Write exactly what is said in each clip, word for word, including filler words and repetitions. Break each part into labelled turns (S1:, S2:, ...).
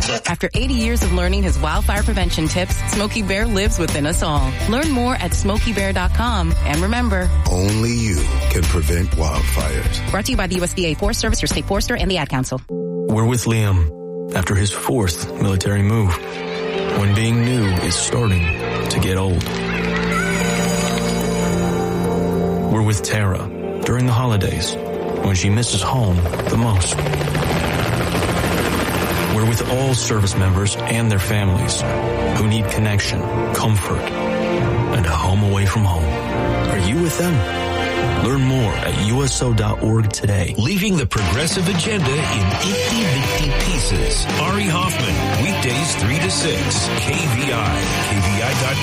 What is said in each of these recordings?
S1: After eighty years of learning his wildfire prevention tips, Smokey Bear lives within us all. Learn more at smokey bear dot com. And remember,
S2: only you can prevent wildfires.
S1: Brought to you by the U S D A Forest Service, your state forester, and the Ad Council.
S3: We're with Liam after his fourth military move, when being new is starting to get old. We're with Tara during the holidays, when she misses home the most. We're with all service members and their families who need connection, comfort, and a home away from home. Are you with them? Learn more at U S O dot org today.
S4: Leaving the progressive agenda in itty-bitty pieces. Ari Hoffman, weekdays three to six, K V I, K V I dot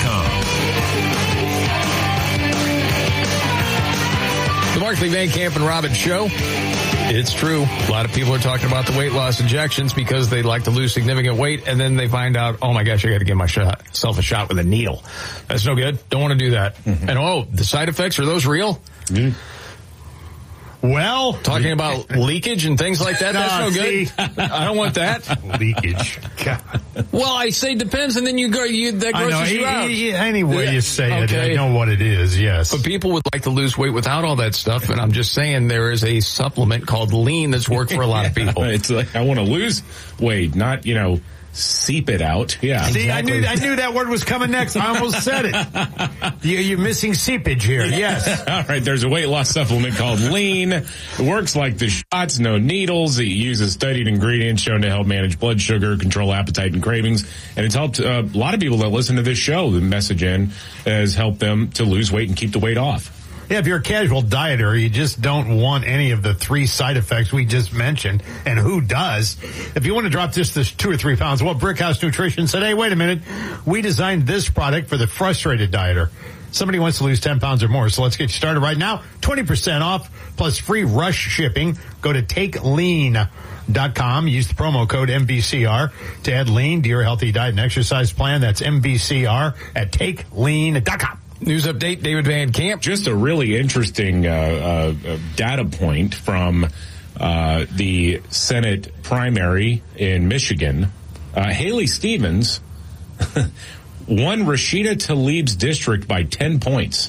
S4: com.
S5: The Markley, Van Camp, and Robbins Show. It's true. A lot of people are talking about the weight loss injections because they like to lose significant weight, and then they find out, oh my gosh, I got to give myself a shot with a needle. That's no good. Don't want to do that. Mm-hmm. And oh, the side effects, are those real? Mm-hmm.
S6: Well,
S5: talking about leakage and things like that, that's no good. I don't want that.
S6: Leakage. God.
S5: Well, I say depends, and then you go, you, that grosses you out.
S6: Any way
S5: yeah.
S6: you say
S5: okay.
S6: it, I know what it is, yes.
S5: But people would like to lose weight without all that stuff, and I'm just saying there is a supplement called Lean that's worked for a lot of people.
S7: It's like, I want to lose weight, not, you know, seep it out. Yeah.
S6: See,
S5: exactly.
S6: I knew I knew that word was coming next. I almost said it. You, you're missing seepage here. Yes.
S7: All right. There's a weight loss supplement called Lean. It works like the shots, no needles. It uses studied ingredients shown to help manage blood sugar, control appetite and cravings. And it's helped uh, a lot of people that listen to this show. The message in has helped them to lose weight and keep the weight off.
S6: Yeah, if you're a casual dieter, you just don't want any of the three side effects we just mentioned. And who does? If you want to drop just this two or three pounds, well, Brickhouse Nutrition said, hey, wait a minute. We designed this product for the frustrated dieter. Somebody wants to lose ten pounds or more. So let's get you started right now. twenty percent off plus free rush shipping. Go to take lean dot com. Use the promo code M B C R to add Lean to your healthy diet and exercise plan. That's M B C R at take lean dot com.
S5: News update, David Van Camp.
S7: Just a really interesting uh, uh, data point from uh, the Senate primary in Michigan. Uh, Haley Stevens won Rashida Tlaib's district by ten points.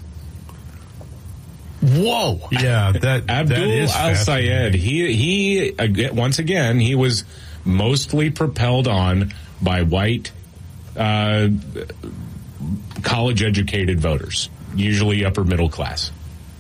S5: Whoa.
S6: Yeah, that
S7: Abdul Al-Sayed, he, he, once again, he was mostly propelled on by white, uh, college-educated voters, usually upper middle class.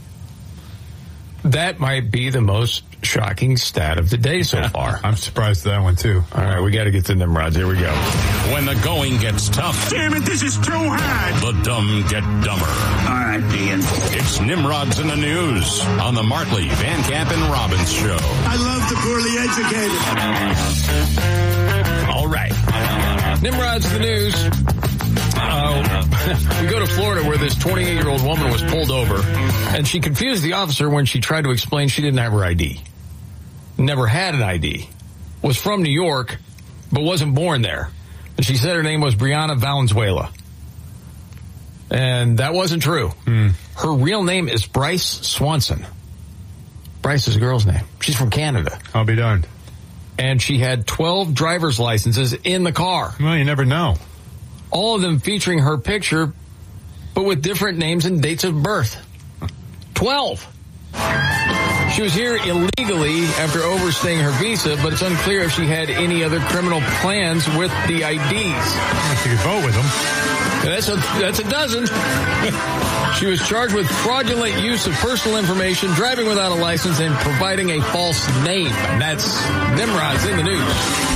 S5: That might be the most shocking stat of the day so far.
S6: I'm surprised at that one, too.
S5: All right, we got to get to Nimrods. Here we go.
S4: When the going gets tough.
S8: Damn it, this is too hard.
S4: The dumb get dumber.
S8: All right, Ian.
S4: It's Nimrods in the News on the Markley, Van Camp, and Robbins Show.
S8: I love the poorly educated.
S5: All right. Nimrods in the News. Uh, we go to Florida where this twenty-eight-year-old woman was pulled over, and she confused the officer when she tried to explain she didn't have her I D. Never had an I D. Was from New York, but wasn't born there. And she said her name was Brianna Valenzuela. And that wasn't true. Mm. Her real name is Bryce Swanson. Bryce is a girl's name. She's from Canada.
S6: I'll be darned.
S5: And she had twelve driver's licenses in the car.
S6: Well, you never know.
S5: All of them featuring her picture, but with different names and dates of birth. Twelve. She was here illegally after overstaying her visa, but it's unclear if she had any other criminal plans with the I Ds.
S6: She could vote with them.
S5: That's a, that's a dozen. She was charged with fraudulent use of personal information, driving without a license, and providing a false name. And that's Nimrod's in the News.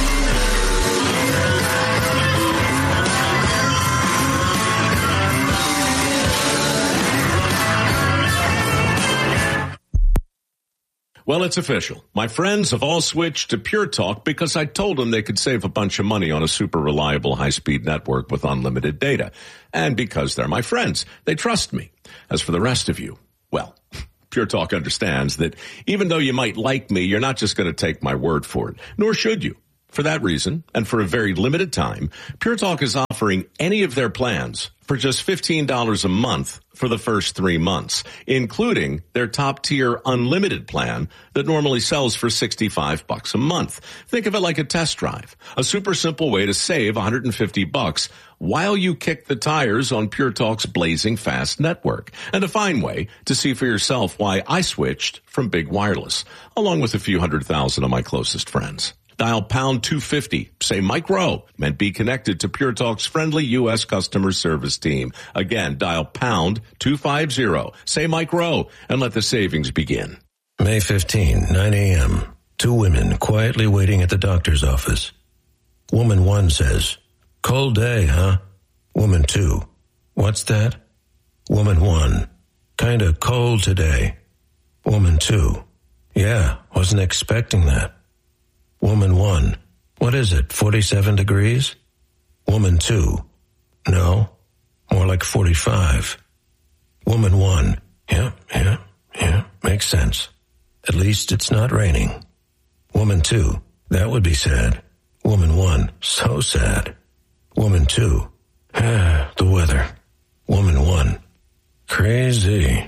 S9: Well, it's official. My friends have all switched to Pure Talk because I told them they could save a bunch of money on a super reliable high-speed network with unlimited data. And because they're my friends, they trust me. As for the rest of you, well, Pure Talk understands that even though you might like me, you're not just going to take my word for it, nor should you. For that reason, and for a very limited time, Pure Talk is offering any of their plans for just fifteen dollars a month for the first three months, including their top-tier unlimited plan that normally sells for sixty-five bucks a month. Think of it like a test drive, a super simple way to save one hundred fifty bucks while you kick the tires on Pure Talk's blazing fast network, and a fine way to see for yourself why I switched from Big Wireless, along with a few hundred thousand of my closest friends. Dial pound two fifty, say Mike Rowe, and be connected to Pure Talk's friendly U S customer service team. Again, dial pound two fifty, say Mike Rowe, and let the savings begin.
S4: May fifteenth, nine a.m. Two women quietly waiting at the doctor's office. Woman one says, "Cold day, huh?" Woman two, "What's that?" Woman one, "Kinda cold today." Woman two, "Yeah, wasn't expecting that." Woman one, "What is it, forty-seven degrees?" Woman two, "No, more like forty-five." Woman one, "Yeah, yeah, yeah, makes sense. At least it's not raining." Woman two, "That would be sad." Woman one, "So sad." Woman two, "Ah, the weather." Woman one, "Crazy."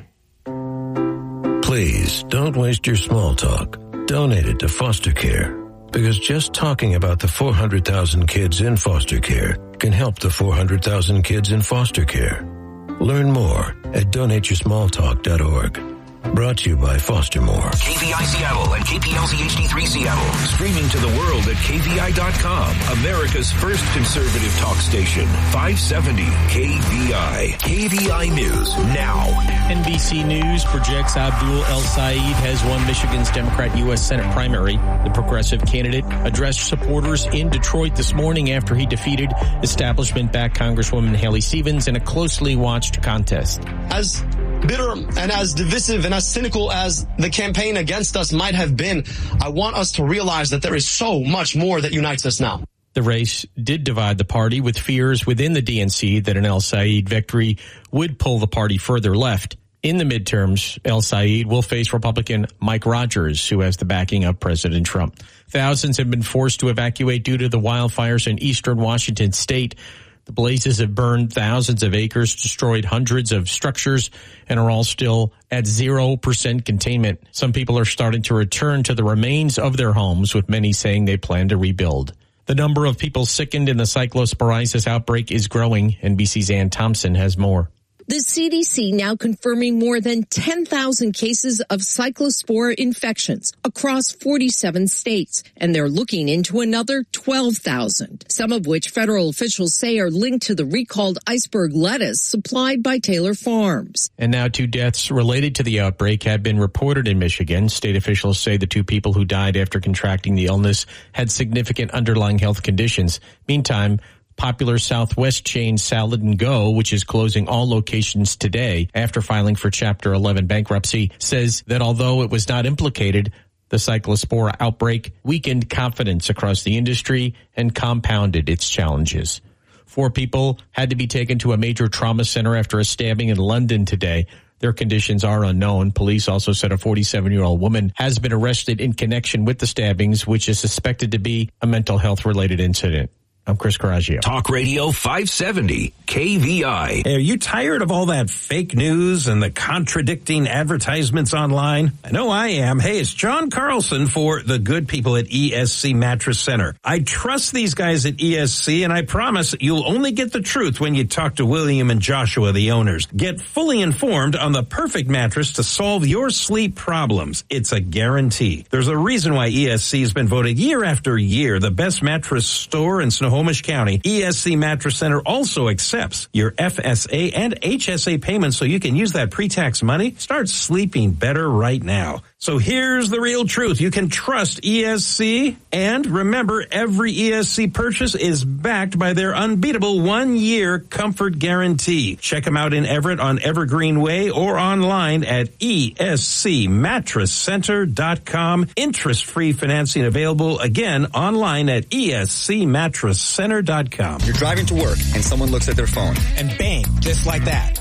S4: Please don't waste your small talk. Donate it to foster care. Because just talking about the four hundred thousand kids in foster care can help the four hundred thousand kids in foster care. Learn more at donate your small talk dot org. Brought to you by Foster More.
S10: K V I Seattle and K P L Z H D three Seattle.
S4: Streaming to the world at K V I dot com. America's first conservative talk station. five seventy K V I. K V I News now.
S11: N B C News projects Abdul El-Sayed has won Michigan's Democrat U S Senate primary. The progressive candidate addressed supporters in Detroit this morning after he defeated establishment-backed Congresswoman Haley Stevens in a closely watched contest.
S12: As bitter and as divisive and as cynical as the campaign against us might have been, I want us to realize that there is so much more that unites us now.
S11: The race did divide the party, with fears within the D N C that an El-Sayed victory would pull the party further left. In the midterms, El-Sayed will face Republican Mike Rogers, who has the backing of President Trump. Thousands have been forced to evacuate due to the wildfires in eastern Washington state. The blazes have burned thousands of acres, destroyed hundreds of structures, and are all still at zero percent containment. Some people are starting to return to the remains of their homes, with many saying they plan to rebuild. The number of people sickened in the cyclosporiasis outbreak is growing. N B C's Ann Thompson has more.
S13: The C D C now confirming more than ten thousand cases of cyclospora infections across forty-seven states, and they're looking into another twelve thousand, some of which federal officials say are linked to the recalled iceberg lettuce supplied by Taylor Farms.
S11: And now two deaths related to the outbreak have been reported in Michigan. State officials say the two people who died after contracting the illness had significant underlying health conditions. Meantime, popular Southwest chain Salad and Go, which is closing all locations today after filing for Chapter eleven bankruptcy, says that although it was not implicated, the cyclospora outbreak weakened confidence across the industry and compounded its challenges. Four people had to be taken to a major trauma center after a stabbing in London today. Their conditions are unknown. Police also said a forty-seven-year-old woman has been arrested in connection with the stabbings, which is suspected to be a mental health-related incident. I'm Chris Coraggio.
S4: Talk Radio five seventy K V I.
S14: Hey, are you tired of all that fake news and the contradicting advertisements online? I know I am. Hey, it's John Carlson for the good people at E S C Mattress Center. I trust these guys at E S C, and I promise you'll only get the truth when you talk to William and Joshua, the owners. Get fully informed on the perfect mattress to solve your sleep problems. It's a guarantee. There's a reason why E S C has been voted year after year the best mattress store in Snohomish County. E S C Mattress Center also accepts your F S A and H S A payments, so you can use that pre-tax money. Start sleeping better right now. So here's the real truth. You can trust E S C, and remember, every E S C purchase is backed by their unbeatable one-year comfort guarantee. Check them out in Everett on Evergreen Way or online at E S C mattress center dot com. Interest-free financing available, again, online at E S C mattress center dot com.
S15: You're driving to work and someone looks at their phone.
S16: And bang, just like that.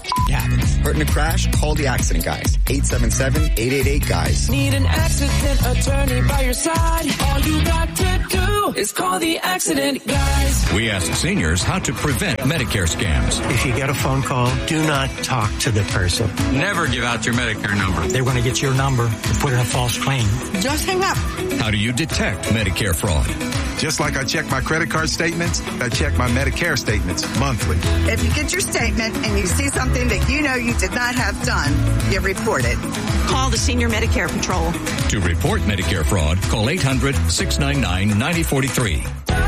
S15: happens. Hurt in a crash? Call the accident guys. eight seven seven, eight eight eight, guys.
S16: Need an accident attorney by your side? All you got to do is call the accident guys.
S17: We ask seniors how to prevent Medicare scams.
S18: If you get a phone call, do not talk to the person.
S17: Never give out your Medicare number.
S18: They're going to get your number and put in a false claim.
S16: Just hang up.
S17: How do you detect Medicare fraud?
S19: Just like I check my credit card statements, I check my Medicare statements monthly.
S20: If you get your statement and you see something that you know you did not have done, you report it.
S21: Call the Senior Medicare Patrol.
S17: To report Medicare fraud, call eight hundred, six nine nine, nine zero four three.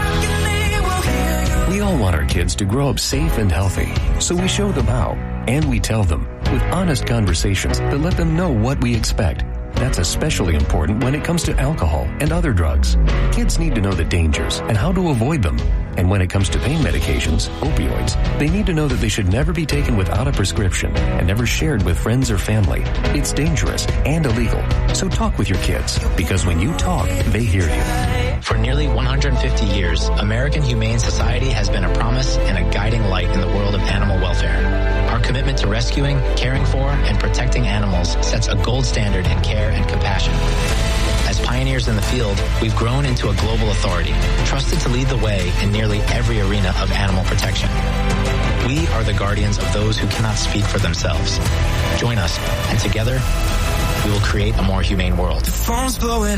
S22: We all want our kids to grow up safe and healthy, so we show them how, and we tell them with honest conversations that let them know what we expect. That's especially important when it comes to alcohol and other drugs. Kids need to know the dangers and how to avoid them. And when it comes to pain medications, opioids, they need to know that they should never be taken without a prescription and never shared with friends or family. It's dangerous and illegal. So talk with your kids, because when you talk, they hear you.
S23: For nearly one hundred fifty years, American Humane Society has been a promise and a guiding light in the world of animal welfare. Our commitment to rescuing, caring for, and protecting animals sets a gold standard in care and compassion. As pioneers in the field, we've grown into a global authority, trusted to lead the way in nearly every arena of animal protection. We are the guardians of those who cannot speak for themselves. Join us, and together, we will create a more humane world.
S16: The phone's blowing